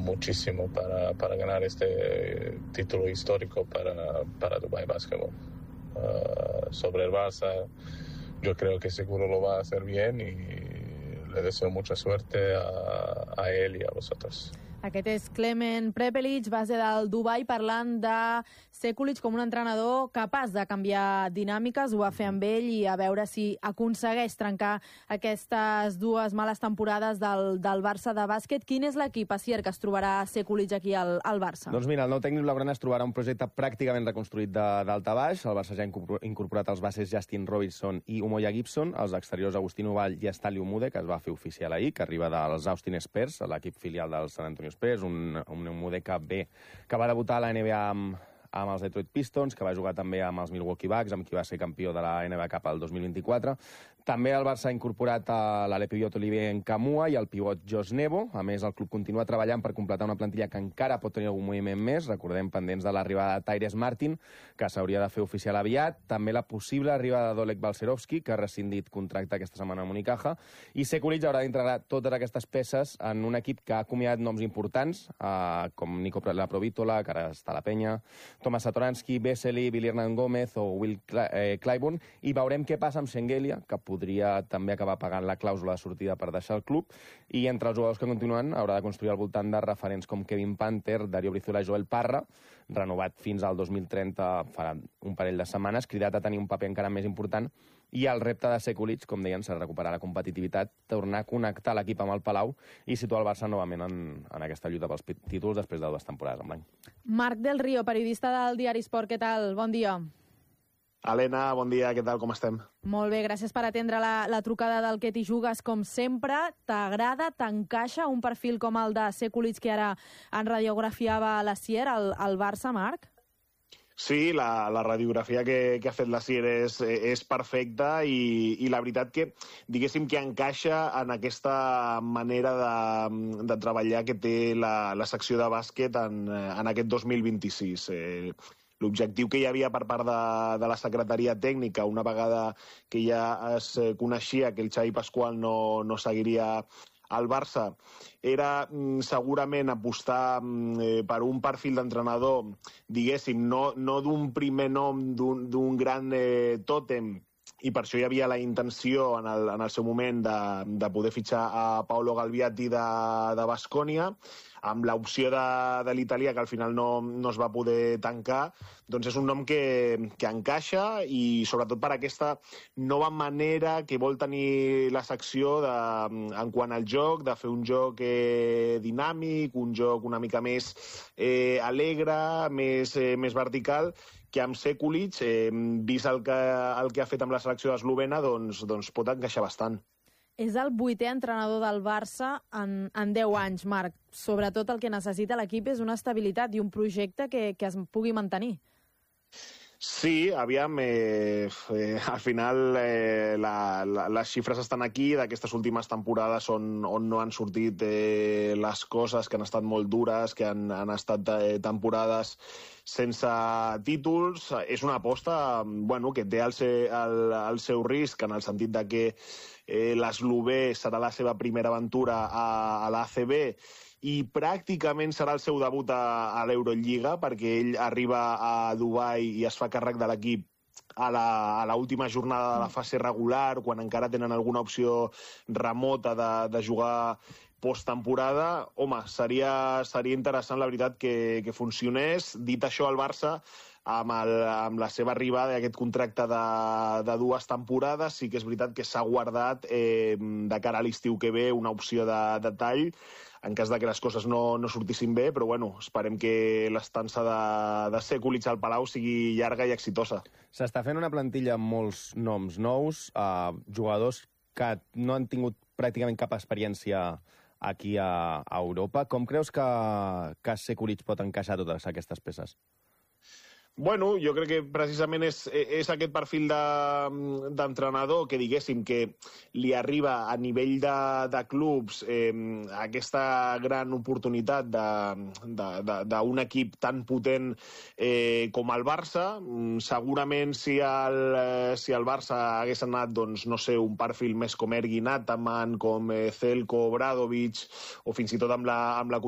muchísimo para ganar este título histórico para Dubai Basketball. Sobre el Barça, yo creo que seguro lo va a hacer bien y le deseo mucha suerte a él y a vosotros. Aquest és Klemen Prepelic, base del Dubai, parlant de Sekulic com un entrenador capaç de canviar dinàmiques. Ho va fer amb ell i a veure si aconsegueix trencar aquestes dues males temporades del Barça de bàsquet. Quin és l'equip, Asier, que es trobarà Sekulic aquí al Barça? Doncs mira, el nou tècnic blaugrana es trobarà un projecte pràcticament reconstruït de dalt a baix. El Barça ja ha incorporat els bases Justin Robinson i Umoja Gibson, els exteriors Agustín Uball i Estali Umude, que es va fer oficial ahir, que arriba dels Austin Spurs, l'equip filial del San Antonio Spurs, un Umude que va debutar a la NBA amb els Detroit Pistons, que va jugar també amb els Milwaukee Bucks, amb qui va ser campió de la NBA Cup el 2024. També el Barça ha incorporat l'Ale Pivot Olivier Nkamua i el pivot Josh Nebo. A més, el club continua treballant per completar una plantilla que encara pot tenir algun moviment més. Recordem pendents de l'arribada de Tyrese Martin, que s'hauria de fer oficial aviat. També la possible arribada d'Oleg Balcerovski, que ha rescindit contracte aquesta setmana amb Unicaja. I Sekulic haurà d'integrar totes aquestes peces en un equip que ha acomiadat noms importants, com Nico Laprovítola, que ara està a la penya, Tomas Satoransky, Vesely, Billy Hernán Gómez o Will Clyburn, i veurem què passa amb Shengelia, que podria també acabar pagant la clàusula de sortida per deixar el club, i entre els jugadors que continuen haurà de construir al voltant de referents com Kevin Panther, Dario Brizuela i Joel Parra, renovat fins al 2030 farà un parell de setmanes, cridat a tenir un paper encara més important, i el repte de Sekulic, com deien, serà recuperar la competitivitat, tornar a connectar l'equip amb el Palau i situar el Barça novament en aquesta lluita pels títols després de 2 temporades en blanc. Marc del Río, periodista del diari Sport, què tal? Bon dia. Helena, bon dia, què tal, com estem? Molt bé, gràcies per atendre la trucada del Que t'hi jugues, com sempre. T'agrada, t'encaixa un perfil com el de Sekulic que ara en radiografiava l'Asier, al Barça, Marc? Sí, la radiografia que ha fet l'Asier és perfecta i la veritat que, diguéssim, que encaixa en aquesta manera de treballar que té la secció de bàsquet en aquest 2026. L'objectiu que hi havia per part de la secretaria tècnica, una vegada que ja es coneixia que el Xavi Pasqual no seguiria al Barça, era segurament apostar per un perfil d'entrenador, diguéssim, no d'un primer nom, d'un gran tòtem, i per això hi havia la intenció en el seu moment de poder fitxar a Paolo Galviati de Baskonia, amb l'opció de l'italià, que al final no es va poder tancar. Doncs és un nom que encaixa, i sobretot per aquesta nova manera que vol tenir la secció en quant al joc, de fer un joc dinàmic, un joc una mica més alegre, més vertical, que amb Sekulic, vist el que ha fet amb la selecció eslovena, doncs pot encaixar bastant. És el 8è entrenador del Barça en 10 anys, Marc. Sobretot el que necessita l'equip és una estabilitat i un projecte que es pugui mantenir. Sí, aviam, al final les xifres estan aquí, d'aquestes últimes temporades on no han sortit les coses, que han estat molt dures, que han estat temporades sense títols. És una aposta que té el seu risc, en el sentit de que l'eslovè serà la seva primera aventura a l'ACB, i pràcticament serà el seu debut a l'Eurolliga, perquè ell arriba a Dubai i es fa càrrec de l'equip a l'última jornada de la fase regular, quan encara tenen alguna opció remota de jugar posttemporada. Home, seria interessant, la veritat, que funcionés. Dit això, el Barça, amb la seva arribada i aquest contracte de 2 temporades, sí que és veritat que s'ha guardat de cara a l'estiu que ve una opció de tall, en cas de que les coses no sortissin bé, però esperem que l'estança de Sekulic al Palau sigui llarga i exitosa. S'està fent una plantilla amb molts noms nous, jugadors que no han tingut pràcticament cap experiència aquí a Europa. Com creus que Sekulic pot encaixar totes aquestes peces? Bueno, jo crec que precisament és aquest perfil d'entrenador que, diguéssim, que li arriba a nivell de clubs aquesta gran oportunitat d'un equip tan potent com el Barça. Segurament si el Barça hagués anat, doncs, no sé, un perfil més com Ergin Ataman, com Zeljko Obradovic, o fins i tot amb la